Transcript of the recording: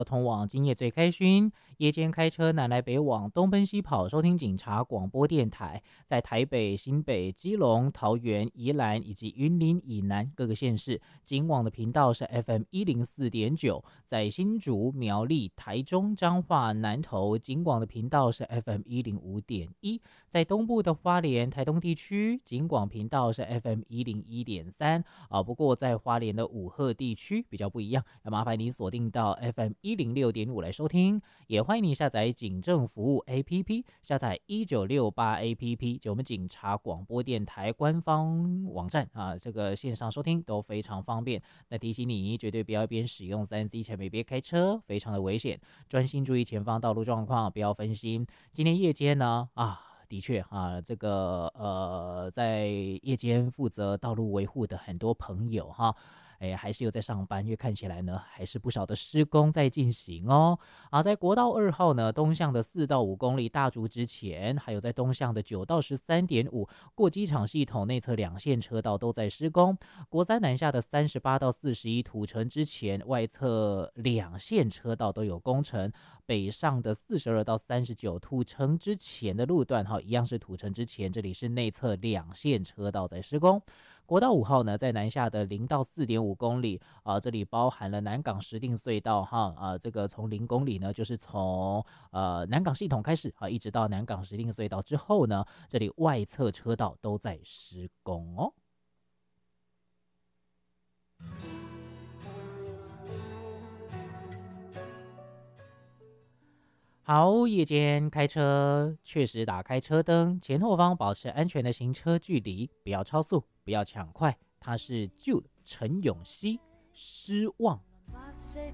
通往今夜最开勋，夜间开车南来北往，东奔西跑，收听警察广播电台，在台北、新北、基隆、桃园、宜兰以及云林以南各个县市，警网的频道是 FM104.9，在新竹、苗栗、台中、彰化、南投，警广的频道是 FM105.1，在东部的花莲、台东地区，警广频道是 FM101.3不过在花莲的武赫地区比较不一样，要麻烦你锁定到 FM106.5来收听，也欢迎你下载警政服务 APP， 下载1968 APP， 就我们警察广播电台官方网站这个线上收听都非常方便。那提醒你，绝对不要一边使用 3C 产品边开车，非常的危险，专心注意前方道路状况，不要分心。今天夜间呢的确这个在夜间负责道路维护的很多朋友还是有在上班，因为看起来呢还是不少的施工在进行哦。在国道2号呢东向的4到5公里大竹之前，还有在东向的9到13.5过机场系统内侧2线车道都在施工。国3南下的38到41土城之前，外侧2线车道都有工程。北上的42到39土城之前的路段一样是土城之前，这里是内侧2线车道在施工。国道5号呢，在南下的0到4.5公里这里包含了南港石碇隧道这个从0公里呢，就是从南港系统开始一直到南港石碇隧道之后呢，这里外侧车道都在施工哦。好，夜间开车确实打开车灯，前后方保持安全的行车距离，不要超速，不要抢快。他是Jude 陈永熙，失望。